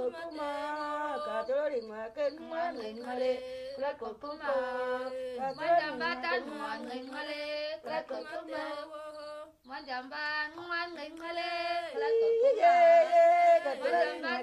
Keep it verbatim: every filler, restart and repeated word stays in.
cột kuma cả chỗ đi mà kinh mà ngành mà lê là cột kuma cả chỗ đi mà kinh mà ngành mà lê là cột kuma man jamba man ngành mà lê là cột kuma man jamba